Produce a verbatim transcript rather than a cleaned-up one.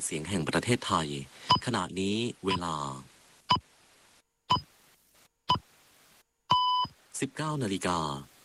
เสียงแห่งประเทศไทยขณะนี้เวลา สิบเก้านาฬิกา